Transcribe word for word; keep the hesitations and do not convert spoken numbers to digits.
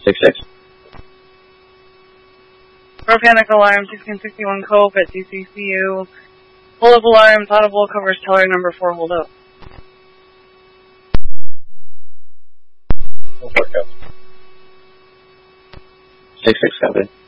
Six six. Pro panic alarm, sixteen sixty-one Cope at D C C U. Hold up alarms, audible covers teller number four, hold up. Six six, copy.